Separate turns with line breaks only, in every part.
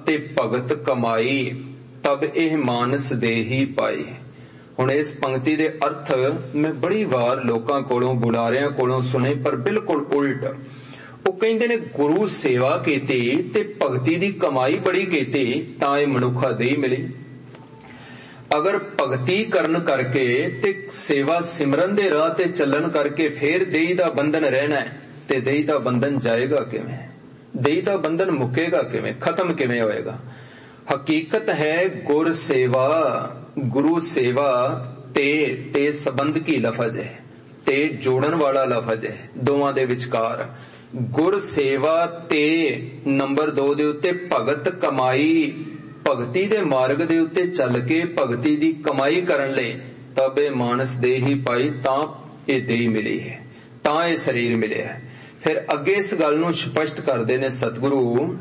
ते भगत कमाई, तब एह मानस दे ही पाई। हुण इस पंक्ति दे अर्थ मैं बड़ी वार लोकां कोलों बुलारियां कोलों सुने, पर बिल्कुल उल्ट। वो कहिंदे ने गुरु सेवा कीती ते भगती दी कमाई बड़ी कीती तां इह मनुखा देही मिली। अगर भगती करन करके ते सेवा सिमरन दे राह ते चलन करके फिर देही दा बंधन रहना है ते देही दा बंधन जाएगा किवें? देही दा बंधन मुकेगा किवें? खत्म किवें होएगा? हकीकत है गुर सेवा, गुरु सेवा ते संबंध की लफज है, ते जोड़न वाला लफज है दोवां दे विचकार। गुर सेवा ते नंबर 2 दे उत्ते भगत कमाई, भगती दे मार्ग दे उत्ते चल के भगती दी कमाई करन लई तब ए मानस दे ही पाई, तां ए देही मिली है, तां ए शरीर मिले है। फिर अगे इस गल नूं स्पष्ट करदे ने सतगुरु,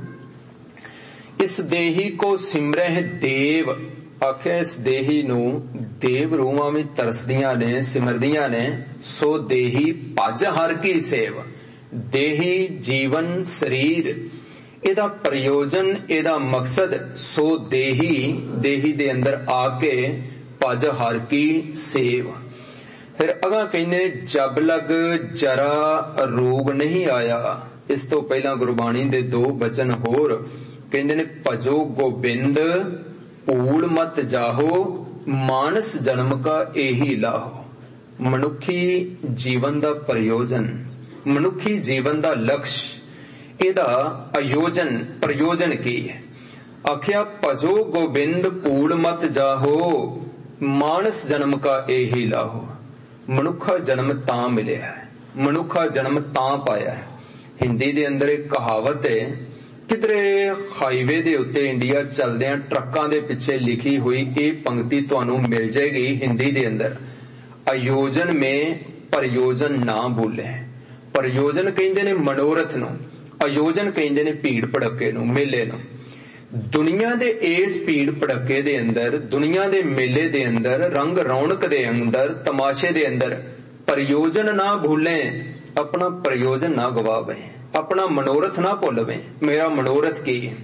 इस देही को सिमरह देव। आखिया इस देही नूं देव रूहां भी तरसदियां ने, सिमरदियां ने। सो देही भज हर की सेव। देही जीवन शरीर इहदा प्रयोजन, इहदा मकसद सो देही, देही दे अंदर आके भज हर की सेव। फिर अगा कहने जब लग जरा रोग नहीं आया। इस तो पहला गुरबाणी दे 2 बचन होर कहंदे ने, भजो गोबिंद भूल मत जाहो, मानस जन्म का एही लाहो। मनुखी जीवन दा प्रयोजन, मनुखी जीवन दा लक्ष्य, इहदा आयोजन प्रयोजन की है? आखिया भजो गोबिंद भूल मत जाहो, मानस जन्म का एही लाहो। मनुखा जन्म तां मिलिया है, मनुखा जन्म तां पाया है। हिंदी दे अंदर एक कहावत है, किधरे हाईवे दे उत्ते इंडिया चलदियां ट्रक्कां दे पिछे लिखी हुई ये पंक्ति तुहानू मिल जाएगी हिंदी दे अंदर, आयोजन में प्रयोजन ना भूले। प्रयोजन कहिंदे ने मनोरथ नू, आयोजन कहिंदे ने भीड़ भड़के नू, मेले नू। दुनिया दे इस भीड़ भड़के दे अंदर, दुनिया दे मेले दे अंदर, रंग रौनक दे अंदर, तमाशे दे अंदर प्रयोजन ना भूलें, अपना प्रयोजन ना गवावें, अपना मनोरथ ना भुलवें। मेरा मनोरथ की है?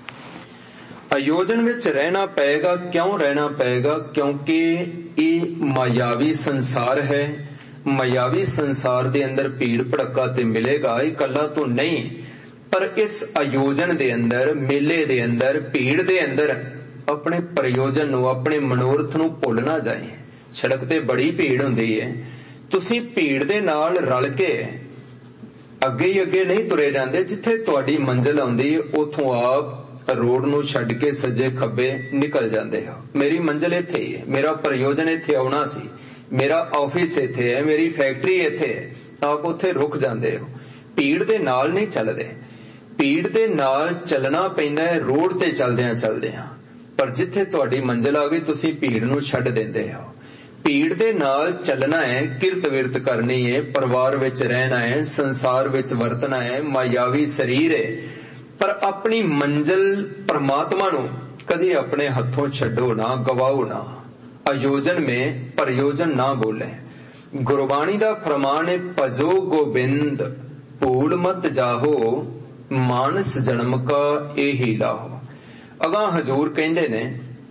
आयोजन विच रहना पएगा। क्यों रहना पएगा? क्योंकि ये मायावी संसार है। मायावी संसार दे अंदर भीड़ भड़का ते मिलेगा, इकल्ला तो नहीं, पर इस आयोजन दे अंदर, मेले दे अंदर, भीड़ दे अंदर अपने प्रयोजन नू, अपने मनोरथ नू भुल ना जाए। सड़क ते बड़ी भीड़ हुंदी है, तुसी भीड़ दे नाल रल के अगे ही अगे नहीं तुरे जांदे। जिथे तुहाडी मंजिल आउंदी है उथों आप रोड नू छड्ड के सज्जे खब्बे निकल जांदे हो। मेरी मंजिल इत्थे ही है, मेरा प्रयोजन इत्थे आउणा सी, मेरा ऑफिस इत्थे है, मेरी फैक्ट्री इत्थे है, आप उत्थे रुक जांदे हो। भीड़ दे नाल नहीं चलदे। भीड़ दे नाल चलना पैंदा है रोड ते चलदियां चलदियां, पर जिथे तुहाडी मंजिल आ गई तुसी भीड़ नू छड्ड दिंदे हो। भीड़ दे नाल चलना है, किरत विरत करनी है, परिवार विच रहना है, संसार विच वरतना है, मायावी शरीर है, पर अपनी मंजिल परमात्मा नू कदी अपने हथों छड्डो ना, गवाओ ना। आयोजन में प्रयोजन ना बोले। गुरबाणी दा फरमान है, भजो गोबिंद भूल मत जाहो, मानस जन्म का एही लाहो। अगा हजूर कहंदे ने,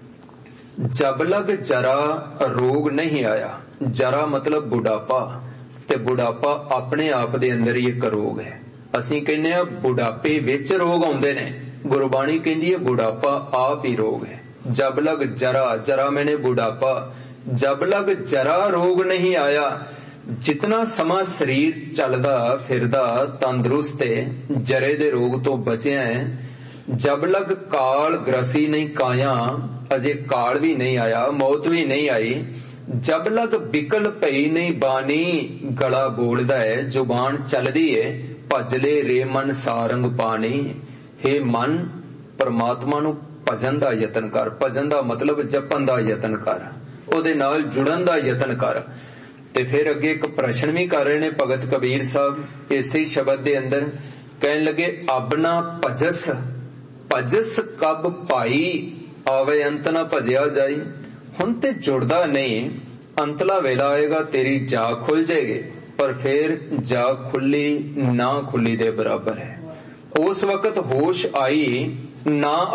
जब लग जरा रोग नहीं आया। जरा मतलब बुढ़ापा, ते बुढ़ापा अपने आप दे अंदर ही एक रोग है। असीं कहने आ बुढ़ापे विच रोग आउंदे ने, गुरबाणी कहंदी है बुढ़ापा आप ही रोग है। जब लग जरा, जरा मैंने बुढ़ापा, जब लग जरा रोग नहीं आया। जितना समा शरीर चलदा फिरदा तंदुरुस्त है, जरे दे रोग तो बचिया है। जब लग काल ग्रसी नहीं काया, अजे काल भी नहीं आया, मौत भी नहीं आई। जब लग बिकल पई नहीं बानी, गला बोलदा है, जुबान चलदी है, भजले रे मन सारंग पानी। हे मन, परमात्मा नू भजन दा यतन कर। भजन दा मतलब जपन दा यतन कर, ओदे नाल जुड़न दा यतन कर। ते फिर अगे एक प्रश्न भी कर रहे ने भगत कबीर साहब इसे ही शब्द दे अंदर, कहन लगे अपना भजस, भजस कब पाई, आवे अंत ना भजया जाए। हुण ते जुड़दा नहीं, अंतला वेला आएगा तेरी जाग खुल जाएगी, पर फिर जाग खुली ना खुली दे बराबर है। उस वक्त होश आई ना